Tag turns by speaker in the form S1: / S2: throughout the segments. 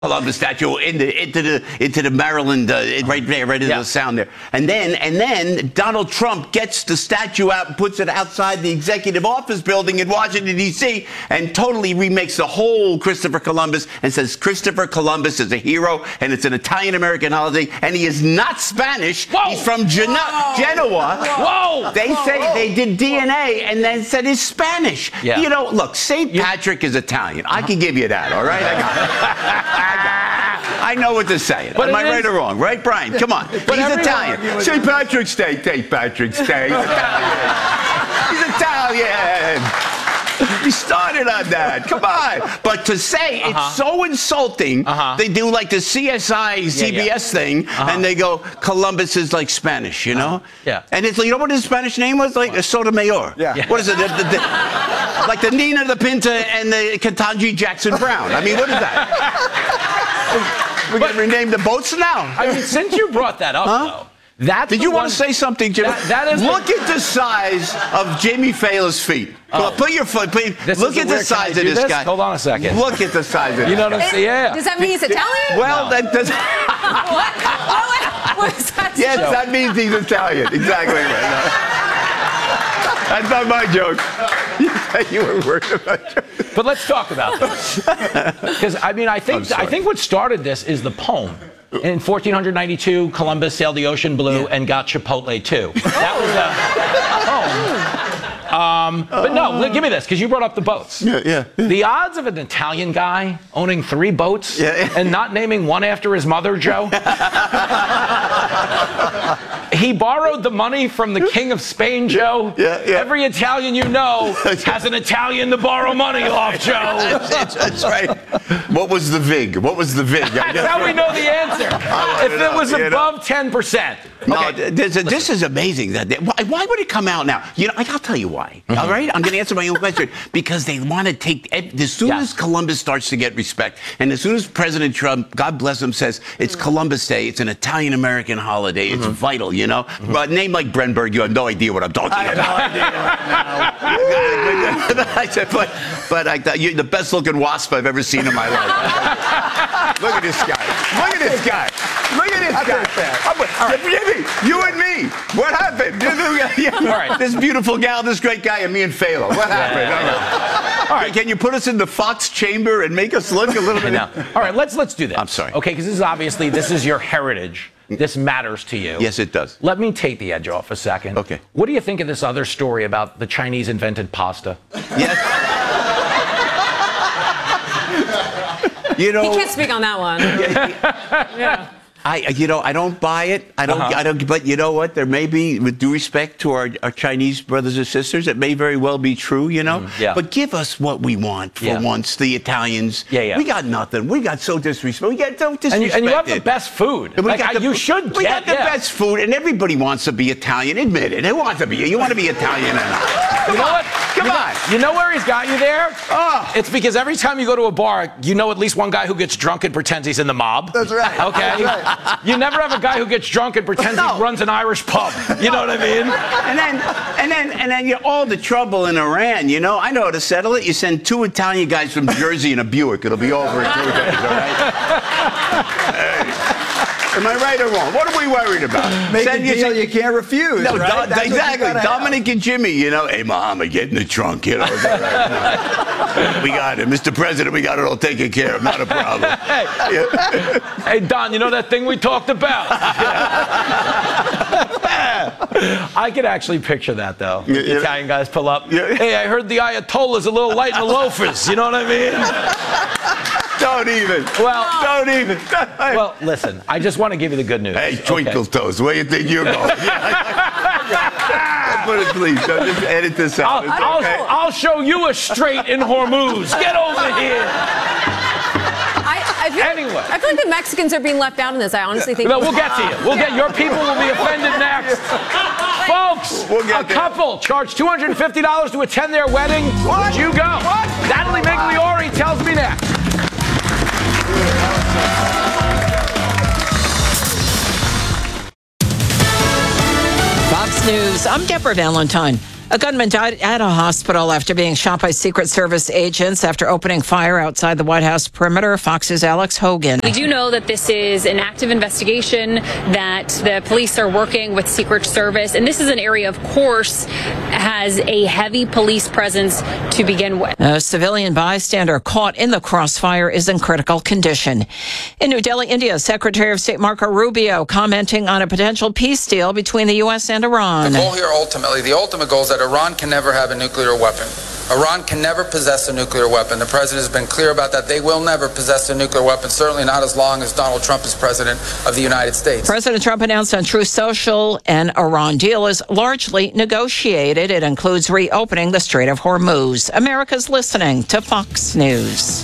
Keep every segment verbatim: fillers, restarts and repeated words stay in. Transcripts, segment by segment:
S1: Columbus statue in the, into the into the Maryland, uh, right there, right into yeah. the sound there. And then and then Donald Trump gets the statue out and puts it outside the executive office building in Washington, D C, and totally remakes the whole Christopher Columbus and says Christopher Columbus is a hero and it's an Italian-American holiday and he is not Spanish.
S2: Whoa.
S1: He's from Geno-
S2: Whoa.
S1: Genoa.
S2: Whoa.
S1: They
S2: Whoa.
S1: say
S2: Whoa.
S1: they did D N A and then said he's Spanish.
S2: Yeah.
S1: You know, look, Saint Patrick is Italian. I can give you that, all right? I got it. I got it. I know what to say. Am I right or wrong? Right, Brian? Come on. He's Italian. Saint Patrick's Day. Saint Patrick's Day. He's Italian. He's Italian. He started on that. Come on. But to say uh-huh. it's so insulting, uh-huh. they do like the C S I, C B S yeah, yeah. thing, uh-huh. and they go, Columbus is like Spanish, you know?
S2: Uh-huh. Yeah.
S1: And it's, you know what his Spanish name was? Like what? Sotomayor.
S3: Yeah. yeah.
S1: What is it? The, the, the, like the Nina, the Pinta, and the Ketanji Jackson Brown. I mean, what is that? We're going to rename the boats now.
S2: I mean, since you brought that up, huh? though, that's
S1: Did you
S2: one...
S1: want to say something, Jimmy?
S2: That, that is
S1: look
S2: the...
S1: at the size of Jimmy Fallon's feet. Come
S2: oh.
S1: on, put your foot. Put, look at the size of this,
S2: this
S1: guy.
S2: Hold on a second.
S1: Look at the size of this.
S2: You know what I'm saying? Yeah.
S4: Does that mean he's Italian?
S1: Well,
S2: no.
S1: that does.
S4: what? What? What is that?
S1: Yes,
S4: joke?
S1: that means he's Italian. Exactly right. No. That's not my joke. You were worried about it.
S2: But let's talk about this. Because, I mean, I think I think what started this is the poem. In fourteen ninety-two, Columbus sailed the ocean blue yeah. and got Chipotle, too. That was a poem. Um, but no, give me this, because you brought up the boats.
S1: Yeah, yeah, yeah.
S2: The odds of an Italian guy owning three boats yeah, yeah. and not naming one after his mother, Joe? He borrowed the money from the King of Spain, Joe.
S1: Yeah, yeah.
S2: Every Italian you know has an Italian to borrow money off, Joe.
S1: That's, that's right. What was the vig? What was the vig?
S2: That's how we know the answer. If it was above ten percent.
S1: No,
S2: okay.
S1: this, this is amazing. That they, why, why would it come out now? You know, I'll tell you why. Mm-hmm. All right, I'm going to answer my own question because they want to take. As soon yeah. as Columbus starts to get respect, and as soon as President Trump, God bless him, says it's mm-hmm. Columbus Day, it's an Italian-American holiday, it's mm-hmm. vital. You know, mm-hmm. but a name like Brenberg, you have no idea what I'm talking
S3: I
S1: about.
S3: have no idea.
S1: I said, but, but I thought you're the best-looking wasp I've ever seen in my life. Look at this guy. Look at this guy. Look at this guy. All right. Jimmy, you and me. What happened? All right. This beautiful gal, this great guy, and me and Phalo. What happened?
S2: Yeah, yeah, yeah.
S1: All right. Can you put us in the Fox chamber and make us look a little bit?
S2: No. All right. Let's let's do that.
S1: I'm sorry.
S2: Okay, because this is obviously this is your heritage. This matters to you.
S1: Yes, it does.
S2: Let me take the edge off a second.
S1: Okay.
S2: What do you think of this other story about the Chinese invented pasta?
S1: Yes. You know,
S4: he can't speak on that one. yeah.
S1: I, you know, I don't buy it. I don't, uh-huh. I don't, but you know what? There may be, with due respect to our, our Chinese brothers and sisters, it may very well be true, you know?
S2: Mm, yeah.
S1: But give us what we want for yeah. once, the Italians.
S2: Yeah, yeah.
S1: We got nothing. We got so disrespectful. We got so disrespected.
S2: And you, and you have the best food.
S1: And we
S2: like,
S1: got the,
S2: you should
S1: We
S2: get,
S1: got the
S2: yeah.
S1: best food, and everybody wants to be Italian. Admit it. They want to be. You want to be Italian.
S2: You know what?
S1: Come
S2: you
S1: on.
S2: Know, you know where he's got you there?
S1: Oh.
S2: It's because every time you go to a bar, you know at least one guy who gets drunk and pretends he's in the mob.
S3: That's right.
S2: Okay?
S3: That's right.
S2: You never have a guy who gets drunk and pretends no. he runs an Irish pub. You know what I mean?
S1: And then, and then, and then, you know, all the trouble in Iran. You know, I know how to settle it. You send two Italian guys from Jersey in a Buick. It'll be over in two days. All right? Hey. Am I right or wrong? What are we worried about?
S3: Make
S1: Send
S3: a deal you, you can't refuse.
S1: No,
S3: right?
S1: do, exactly. Dominic have. and Jimmy, you know, hey, Muhammad, get in the trunk, you know. Right? We got it. Mister President, we got it all taken care of. Not a problem.
S2: Hey, yeah. Hey Don, you know that thing we talked about? I could actually picture that, though. Yeah, the yeah. Italian guys pull up. Yeah. Hey, I heard the Ayatollah's a little light in the loafers. You know what I mean?
S1: Don't even.
S2: Well,
S1: don't even.
S2: Well, listen, I just want to give you the good news.
S1: Hey, Twinkle
S2: okay.
S1: Toes, where do you think you're going? Put it, please. Don't just edit this out.
S2: I'll, I'll,
S1: okay.
S2: I'll show you a straight in Hormuz. Get over here.
S4: I, I feel,
S2: anyway.
S4: I feel like the Mexicans are being left out in this. I honestly think.
S2: No, we'll get to you. We'll get your people will be offended next. Folks,
S1: we'll get
S2: a
S1: there.
S2: couple charged two hundred fifty dollars to attend their wedding.
S1: What?
S2: Would you go?
S1: What?
S2: Natalie Migliori tells me next.
S5: Fox News, I'm Deborah Valentine.
S3: A gunman died at a hospital after being shot by Secret Service agents after opening fire outside the White House perimeter. Fox's Alex Hogan.
S5: We do know that this is an active investigation, that the police are working with Secret Service, and this is an area, of course, has a heavy police presence to begin with.
S3: A civilian bystander caught in the crossfire is in critical condition. In New Delhi, India, Secretary of State Marco Rubio commenting on a potential peace deal between the U S and Iran.
S6: The goal here, ultimately, the ultimate goal is that Iran can never have a nuclear weapon. Iran can never possess a nuclear weapon. The president has been clear about that. They will never possess a nuclear weapon, certainly not as long as Donald Trump is president of the United States.
S3: President Trump announced on Truth Social an Iran deal is largely negotiated. It includes reopening the Strait of Hormuz. America's listening to Fox News.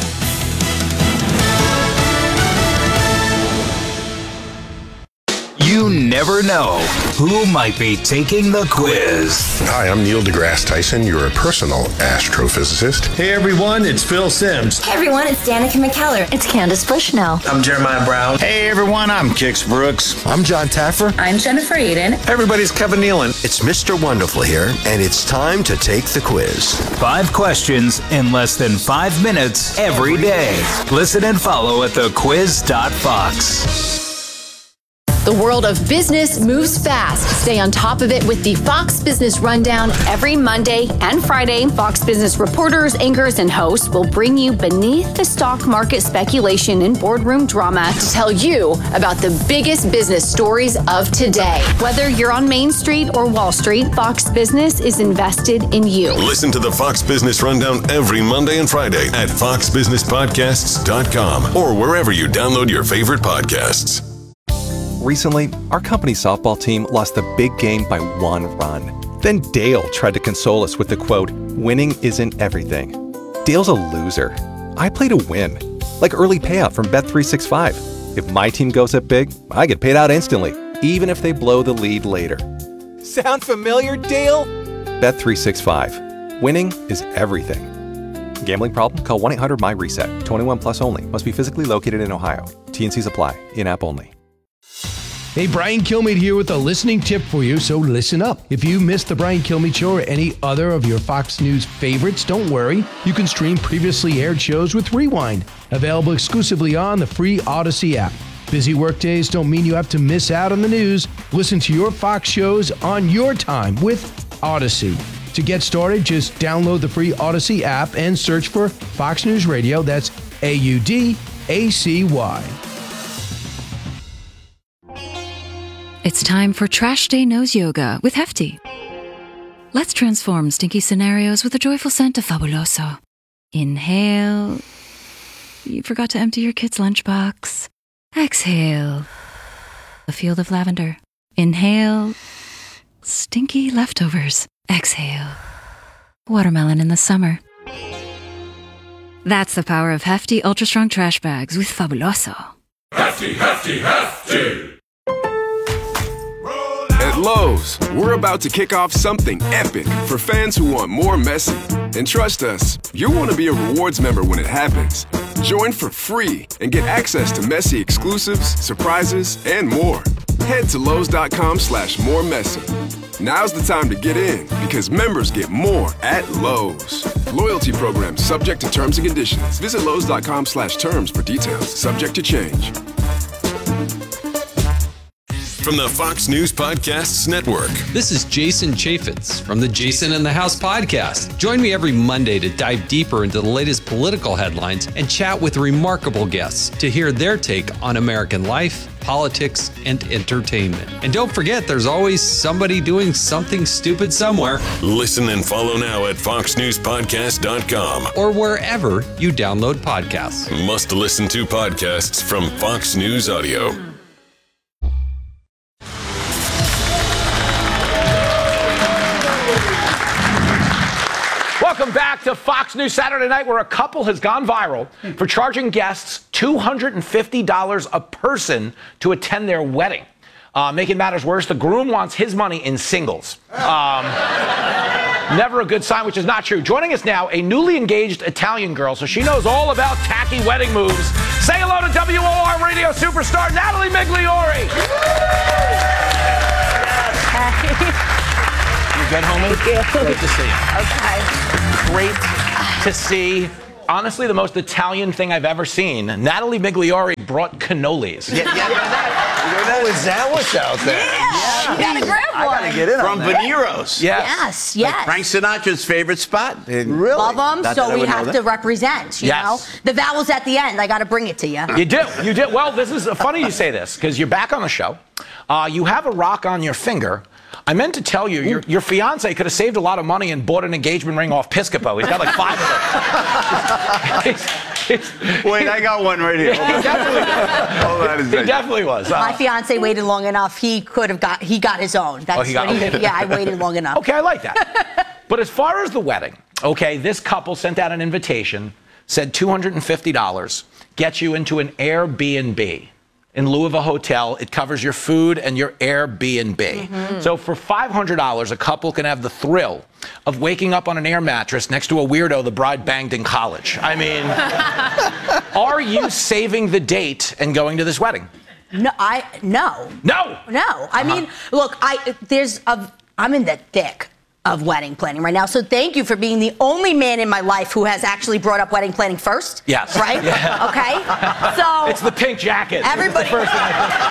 S7: You never know who might be taking the quiz.
S8: Hi, I'm Neil deGrasse Tyson, your personal astrophysicist.
S9: Hey everyone, it's Phil Simms.
S10: Hey everyone, it's Danica McKellar. It's Candace Bushnell.
S11: I'm Jeremiah Brown.
S12: Hey everyone, I'm Kix Brooks.
S13: I'm John Taffer.
S14: I'm Jennifer Aiden.
S15: Hey everybody, it's Kevin Nealon.
S16: It's Mister Wonderful here, and it's time to take the quiz.
S7: Five questions in less than five minutes every day. Listen and follow at the quiz dot fox.
S17: The world of business moves fast. Stay on top of it with the Fox Business Rundown. Every Monday and Friday, Fox Business reporters, anchors, and hosts will bring you beneath the stock market speculation and boardroom drama to tell you about the biggest business stories of today. Whether you're on Main Street or Wall Street, Fox Business is invested in you.
S18: Listen to the Fox Business Rundown every Monday and Friday at fox business podcasts dot com or wherever you download your favorite podcasts.
S19: Recently, our company's softball team lost the big game by one run. Then Dale tried to console us with the quote, "Winning isn't everything." Dale's a loser. I play to win, like early payout from Bet three sixty-five. If my team goes up big, I get paid out instantly, even if they blow the lead later. Sound familiar, Dale? Bet three sixty-five. Winning is everything. Gambling problem? Call one eight hundred M Y reset. twenty-one plus only. Must be physically located in Ohio. T and Cs apply. In-app only.
S20: Hey, Brian Kilmeade here with a listening tip for you, so listen up. If you missed the Brian Kilmeade Show or any other of your Fox News favorites, don't worry. You can stream previously aired shows with Rewind, available exclusively on the free Odyssey app. Busy workdays don't mean you have to miss out on the news. Listen to your Fox shows on your time with Odyssey. To get started, just download the free Odyssey app and search for Fox News Radio. That's A U D A C Y.
S21: It's time for Trash Day Nose Yoga with Hefty. Let's transform stinky scenarios with the joyful scent of Fabuloso. Inhale. You forgot to empty your kid's lunchbox. Exhale. A field of lavender. Inhale. Stinky leftovers. Exhale. Watermelon in the summer. That's the power of Hefty Ultra Strong Trash Bags with Fabuloso.
S22: Hefty, Hefty, Hefty!
S23: At Lowe's, we're about to kick off something epic for fans who want more messy. And trust us, you'll want to be a rewards member when it happens. Join for free and get access to messy exclusives, surprises, and more. Head to Lowe's.com slash more messy. Now's the time to get in because members get more at Lowe's. Loyalty program subject to terms and conditions. Visit Lowe's.com slash terms for details. Subject to change.
S18: From the Fox News Podcasts Network.
S24: This is Jason Chaffetz from the Jason in the House podcast. Join me every Monday to dive deeper into the latest political headlines and chat with remarkable guests to hear their take on American life, politics, and entertainment. And don't forget, there's always somebody doing something stupid somewhere.
S18: Listen and follow now at fox news podcast dot com
S24: or wherever you download podcasts.
S18: Must listen to podcasts from Fox News Audio.
S2: Welcome back to Fox News Saturday Night, where a couple has gone viral for charging guests two hundred fifty dollars a person to attend their wedding. Uh, making matters worse, the groom wants his money in singles. Um, never a good sign, which is not true. Joining us now, a newly engaged Italian girl, so she knows all about tacky wedding moves. Say hello to W O R radio superstar Natalie Migliore. You good, homie? Great to see you.
S11: Okay.
S2: Great to see. Honestly, the most Italian thing I've ever seen. Natalie Migliori brought cannolis.
S1: Yeah, yeah, yeah.
S12: Oh, is that what's out there?
S11: Yeah, you gotta grab one.
S12: I gotta get in
S1: From
S12: on that.
S1: Veneros.
S11: Yes, yes.
S1: Like Frank Sinatra's favorite spot.
S12: Really?
S11: Love them,
S1: Not
S11: so
S1: that I
S11: we
S1: would know
S11: have
S1: that.
S11: to represent, you
S2: Yes.
S11: know? The vowels at the end, I gotta bring it to you.
S2: You do. You do. Well, this is funny you say this because you're back on the show. Uh, you have a rock on your finger. I meant to tell you, your, your fiance could have saved a lot of money and bought an engagement ring off Piscopo. He's got like five of them. It's- it's-
S1: Wait, I got one right here.
S2: He definitely,
S1: Hold on a
S2: he
S1: second.
S2: definitely was. Uh,
S11: My fiance waited long enough. He could have got, he got his own. That's
S2: Oh, he got-
S11: what he,
S2: okay.
S11: yeah, I waited long enough.
S2: Okay, I like that. But as far as the wedding, okay, this couple sent out an invitation, said two hundred fifty dollars, gets you into an Airbnb. In lieu of a hotel, it covers your food and your Airbnb.
S11: Mm-hmm.
S2: So for five hundred dollars, a couple can have the thrill of waking up on an air mattress next to a weirdo the bride banged in college. I mean, are you saving the date and going to this wedding?
S11: No, I, no.
S2: No!
S11: No. I
S2: Uh-huh.
S11: mean, look, I, there's a, I'm in the thick of wedding planning right now. So thank you for being the only man in my life who has actually brought up wedding planning first.
S2: Yes.
S11: Right?
S2: Yeah.
S11: Okay? So
S2: It's the pink jacket. It's the
S11: Everybody-
S2: first thing I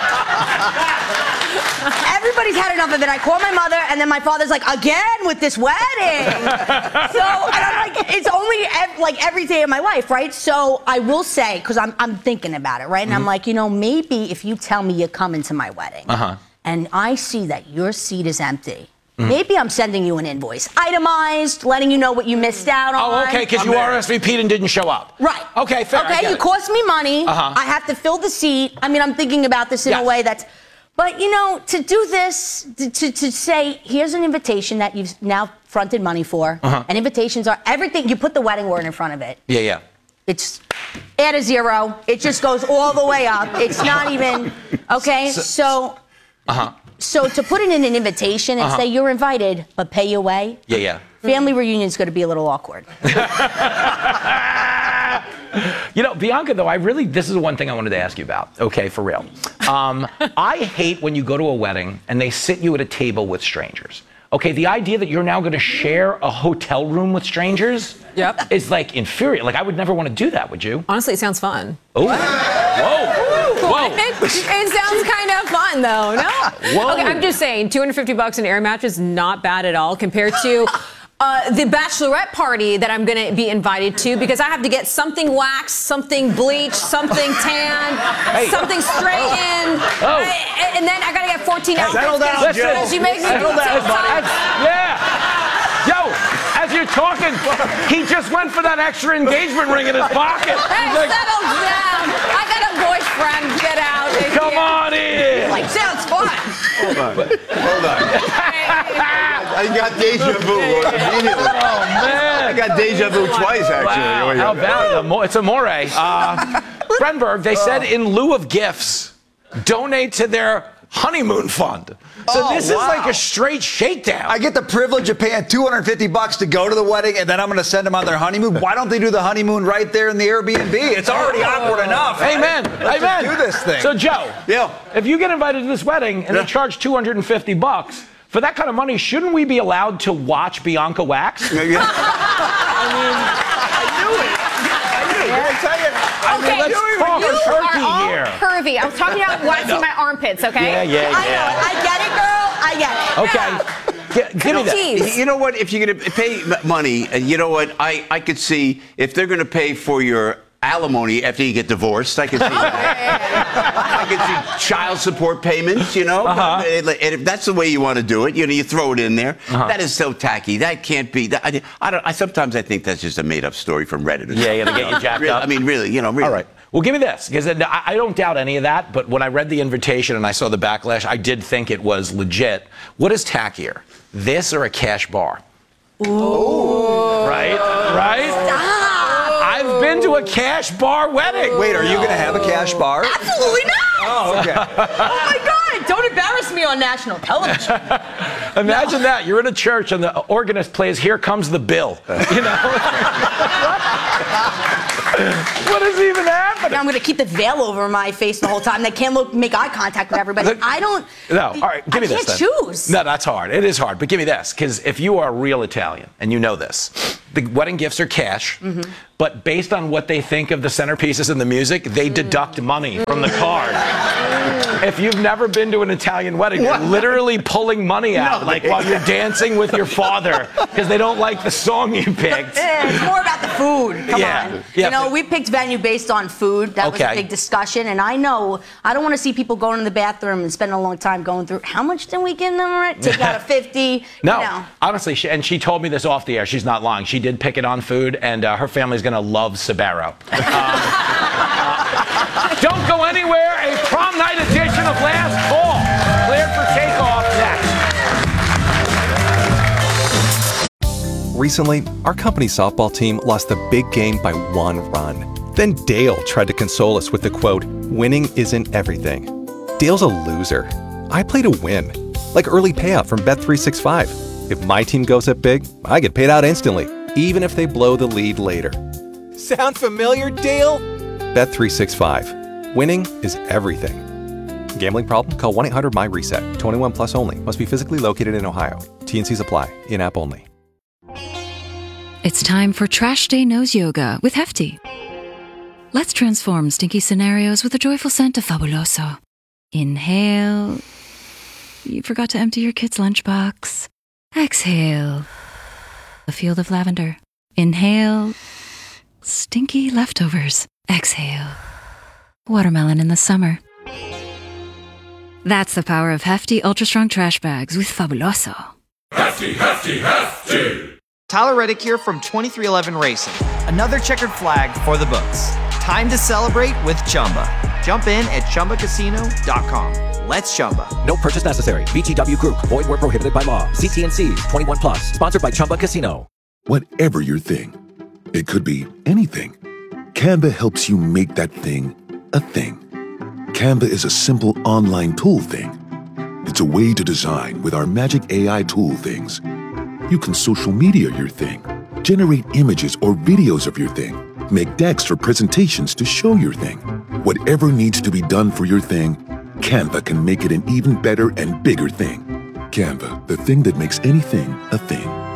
S11: everybody's had enough of it. I call my mother, and then my father's like, again with this wedding. So and I'm like, it's only ev- like every day of my life, right? So I will say, because I'm, I'm thinking about it, right? And
S2: Mm-hmm.
S11: I'm like, you know, maybe if you tell me you're coming to my wedding,
S2: Uh-huh.
S11: and I see that your seat is empty,
S2: Mm.
S11: maybe I'm sending you an invoice, itemized, letting you know what you missed out on.
S2: Oh, okay, because you R S V P'd and didn't show up.
S11: Right.
S2: Okay, fair. I
S11: Okay,
S2: get
S11: you
S2: it.
S11: cost me money.
S2: Uh-huh.
S11: I have to fill the seat. I mean, I'm thinking about this in
S2: Yes.
S11: a way that's. But, you know, to do this, to, to, to say, here's an invitation that you've now fronted money for,
S2: Uh-huh.
S11: and invitations are everything. You put the wedding word in front of it.
S2: Yeah, yeah.
S11: It's add a zero. It just goes all the way up. It's not even, okay? So,
S2: Uh-huh.
S11: so to put it in an invitation and
S2: Uh-huh.
S11: say you're invited, but pay your way,
S2: Yeah, yeah.
S11: family reunion's going to be a little awkward.
S2: You know, Bianca, though, I really, this is the one thing I wanted to ask you about, okay, for real. Um, I hate when you go to a wedding and they sit you at a table with strangers. Okay, the idea that you're now going to share a hotel room with strangers
S4: Yep.
S2: is like infuriating. Like, I would never want to do that, would you?
S4: Honestly, it sounds fun.
S2: Oh, whoa. Whoa.
S4: It, it sounds kind of fun, though. No.
S2: Whoa.
S4: Okay, I'm just saying, two hundred fifty bucks an air mattress is not bad at all compared to uh, the bachelorette party that I'm going to be invited to because I have to get something waxed, something bleached, something tanned,
S2: Hey.
S4: something straightened,
S2: Oh.
S4: I- and then I got to get fourteen outfits.
S12: settle down,
S4: because-
S12: Joe.
S4: because you make me
S12: Settle
S4: do
S12: down,
S4: TikTok.
S12: buddy.
S2: Yeah. Yo, as you're talking, he just went for that extra engagement ring in his pocket.
S4: Hey,
S2: He's like,
S4: settle down. I got a boyfriend. Get out. Thank
S2: come
S4: you.
S2: on in.
S11: Like, sounds fun.
S1: Hold on. Hold on. I got deja vu immediately.
S2: Oh, man.
S1: I got deja vu twice, actually.
S2: Wow, how about it? Amo- It's amore. Uh, Brenberg, they said in lieu of gifts, donate to their honeymoon fund. So
S12: Oh,
S2: this is
S12: wow.
S2: like a straight shakedown.
S12: I get the privilege of paying two hundred fifty bucks to go to the wedding, and then I'm going to send them on their honeymoon. Why don't they do the honeymoon right there in the Airbnb? It's already awkward enough. right?
S2: Amen.
S12: Let's
S2: Amen.
S12: just do this thing.
S2: So, Joe,
S1: Yeah.
S2: if you get invited to this wedding and
S1: Yeah.
S2: they charge two hundred fifty bucks, for that kind of money, shouldn't we be allowed to watch Bianca wax?
S1: Yeah, yeah.
S2: I mean,
S12: I knew it. I knew it. I tell you.
S2: I mean,
S4: Okay,
S2: let's
S4: you
S2: talk
S4: are
S2: turkey
S4: all
S2: here.
S4: curvy. I was talking about waxing my armpits, okay?
S2: Yeah, yeah,
S11: I know
S2: yeah.
S11: it. I get it, girl. I get it.
S2: Okay. G- give me that.
S4: Jeez.
S1: You know what? If you're going to pay m- money, and you know what? I, I could see if they're going to pay for your alimony after you get divorced. I could see that. I could see child support payments, you know?
S2: Uh-huh.
S1: And if that's the way you want to do it, you know, you throw it in there.
S2: Uh-huh.
S1: That is so tacky. That can't be. That, I, I don't. I sometimes I think that's just a made-up story from Reddit. Or
S2: Yeah, yeah, to
S1: something.
S2: get you jacked
S1: Really,
S2: up.
S1: I mean, really, you know, really.
S2: All right. Well, give me this, because I I don't doubt any of that, but when I read the invitation and I saw the backlash, I did think it was legit. What is tackier, this or a cash bar? Ooh. Right? Right?
S11: Stop.
S2: I've been to a cash bar wedding.
S12: Wait, are you going to have a cash bar?
S11: Absolutely not.
S12: Oh, okay.
S11: Oh my God! Don't embarrass me on national television.
S2: Imagine that. You're in a church and the organist plays "Here Comes the Bill." You know? What is even happening?
S11: I'm going to keep the veil over my face the whole time. They can't look, make eye contact with everybody. I don't.
S2: No, all right, give me
S11: I
S2: this.
S11: can't
S2: then.
S11: choose.
S2: No, that's hard. It is hard, but give me this, because if you are a real Italian and you know this, the wedding gifts are cash, mm-hmm. but based on what they think of the centerpieces and the music, they mm. deduct money from the card. If you've never been to an Italian wedding, they're literally pulling money out, no, like while you're dancing with your father, because they don't like the song you picked.
S11: Yeah, it's more about the food. Come
S2: yeah.
S11: on.
S2: Yeah,
S11: you know,
S2: but,
S11: we picked venue based on food. That
S2: okay.
S11: was a big discussion. And I know, I don't want to see people going in the bathroom and spend a long time going through, how much did we give them? Right? Take out a fifty.
S2: No,
S11: you know.
S2: honestly, she, and she told me this off the air. She's not lying. She did pick it on food, and uh, her family's going to love Sbarro. Um, uh, don't go anywhere. A prom night edition of Last Call. Cleared for takeoff next.
S19: Recently, our company softball team lost the big game by one run. Then Dale tried to console us with the quote, "Winning isn't everything." Dale's a loser. I play to win. Like early payout from Bet three sixty-five. If my team goes up big, I get paid out instantly, even if they blow the lead later.
S5: Sound familiar, Dale?
S19: Bet three sixty-five. Winning is everything. Gambling problem? Call one eight hundred M Y reset. twenty-one plus only. Must be physically located in Ohio. T and Cs apply. In-app only.
S21: It's time for Trash Day Nose Yoga with Hefty. Let's transform stinky scenarios with a joyful scent of Fabuloso. Inhale. You forgot to empty your kid's lunchbox. Exhale. A field of lavender. Inhale. Stinky leftovers. Exhale. Watermelon in the summer. That's the power of Hefty Ultra Strong Trash Bags with Fabuloso.
S22: Hefty, hefty, hefty!
S5: Tyler Reddick here from twenty-three eleven Racing. Another checkered flag for the books. Time to celebrate with Chumba. Jump in at Chumba Casino dot com. Let's Chumba.
S13: No purchase necessary. V G W Group. Void where prohibited by law. See T and Cs. twenty-one plus. Sponsored by Chumba Casino.
S14: Whatever your thing, it could be anything. Canva helps you make that thing a thing. Canva is a simple online tool thing. It's a way to design with our magic A I tool things. You can social media your thing, generate images or videos of your thing, make decks or presentations to show your thing. Whatever needs to be done for your thing, Canva can make it an even better and bigger thing. Canva, the thing that makes anything a thing.